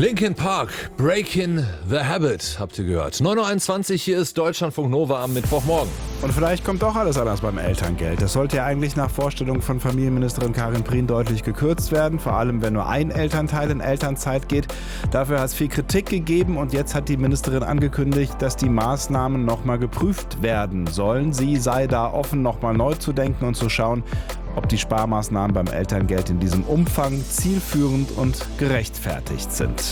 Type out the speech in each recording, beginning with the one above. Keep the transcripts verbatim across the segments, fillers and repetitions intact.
Linkin Park, Breaking the Habit, habt ihr gehört. neun Uhr einundzwanzig, hier ist Deutschlandfunk Nova am Mittwochmorgen. Und vielleicht kommt doch alles anders beim Elterngeld. Das sollte ja eigentlich nach Vorstellung von Familienministerin Karin Prien deutlich gekürzt werden. Vor allem, wenn nur ein Elternteil in Elternzeit geht. Dafür hat es viel Kritik gegeben und jetzt hat die Ministerin angekündigt, dass die Maßnahmen nochmal geprüft werden sollen. Sie sei da offen, nochmal neu zu denken und zu schauen, ob die Sparmaßnahmen beim Elterngeld in diesem Umfang zielführend und gerechtfertigt sind.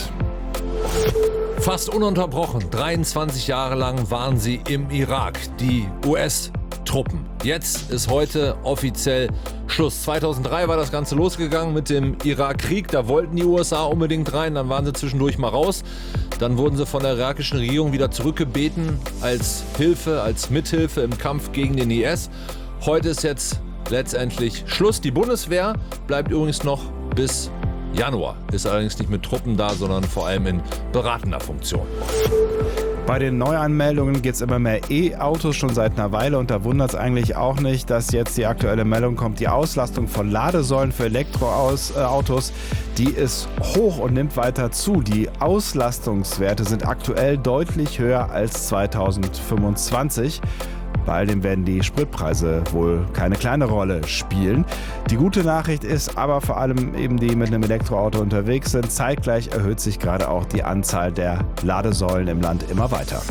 Fast ununterbrochen, dreiundzwanzig Jahre lang waren sie im Irak, die U S-Truppen. Jetzt ist heute offiziell Schluss. zweitausenddrei war das Ganze losgegangen mit dem Irakkrieg. Da wollten die U S A unbedingt rein, dann waren sie zwischendurch mal raus. Dann wurden sie von der irakischen Regierung wieder zurückgebeten als Hilfe, als Mithilfe im Kampf gegen den I S. Heute ist jetzt letztendlich Schluss. Die Bundeswehr bleibt übrigens noch bis Januar. Ist allerdings nicht mit Truppen da, sondern vor allem in beratender Funktion. Bei den Neuanmeldungen geht es immer mehr E-Autos schon seit einer Weile und da wundert es eigentlich auch nicht, dass jetzt die aktuelle Meldung kommt. Die Auslastung von Ladesäulen für Elektroautos, die ist hoch und nimmt weiter zu. Die Auslastungswerte sind aktuell deutlich höher als zweitausendfünfundzwanzig. Bei all dem werden die Spritpreise wohl keine kleine Rolle spielen. Die gute Nachricht ist aber vor allem eben die mit einem Elektroauto unterwegs sind. Zeitgleich erhöht sich gerade auch die Anzahl der Ladesäulen im Land immer weiter.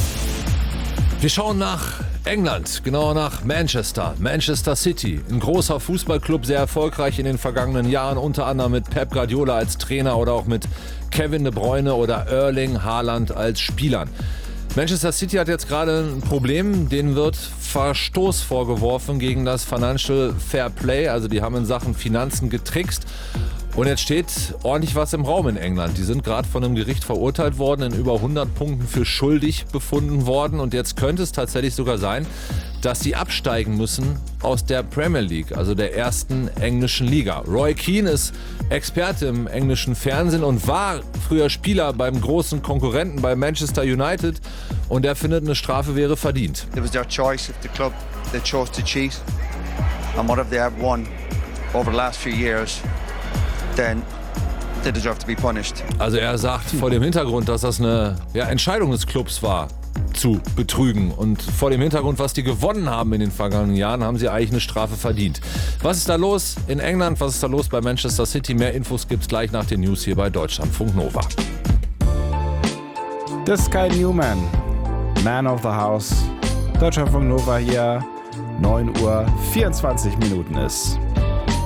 Wir schauen nach England, genauer nach Manchester, Manchester City. Ein großer Fußballclub, sehr erfolgreich in den vergangenen Jahren, unter anderem mit Pep Guardiola als Trainer oder auch mit Kevin De Bruyne oder Erling Haaland als Spielern. Manchester City hat jetzt gerade ein Problem, denen wird Verstoß vorgeworfen gegen das Financial Fair Play, also die haben in Sachen Finanzen getrickst. Und jetzt steht ordentlich was im Raum in England. Die sind gerade von einem Gericht verurteilt worden, in über hundert Punkten für schuldig befunden worden. Und jetzt könnte es tatsächlich sogar sein, dass sie absteigen müssen aus der Premier League, also der ersten englischen Liga. Roy Keane ist Experte im englischen Fernsehen und war früher Spieler beim großen Konkurrenten bei Manchester United. Und er findet, eine Strafe wäre verdient. It was their choice. If the club they chose to cheat and what have they have won over the last few years, then they deserve to be punished. Also er sagt vor dem Hintergrund, dass das eine ja, Entscheidung des Clubs war, zu betrügen. Und vor dem Hintergrund, was die gewonnen haben in den vergangenen Jahren, haben sie eigentlich eine Strafe verdient. Was ist da los in England? Was ist da los bei Manchester City? Mehr Infos gibt's gleich nach den News hier bei Deutschlandfunk Nova. Das ist Sky Newman, Man of the House. Deutschlandfunk Nova hier, neun Uhr vierundzwanzig Minuten ist.